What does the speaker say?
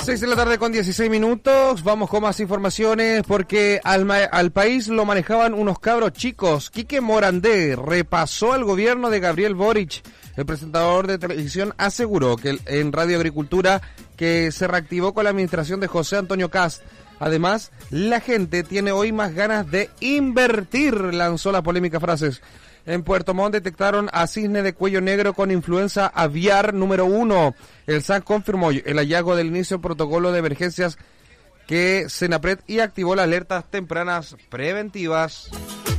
6 de la tarde con 16 minutos, vamos con más informaciones porque al país lo manejaban unos cabros chicos. Quique Morandé repasó al gobierno de Gabriel Boric. El presentador de televisión aseguró que en Radio Agricultura que se reactivó con la administración de José Antonio Kast. Además, la gente tiene hoy más ganas de invertir, lanzó la polémica frase. En Puerto Montt detectaron a cisne de cuello negro con influenza aviar número 1. El SAC confirmó el hallazgo del inicio del protocolo de emergencias que Senapred y activó las alertas tempranas preventivas.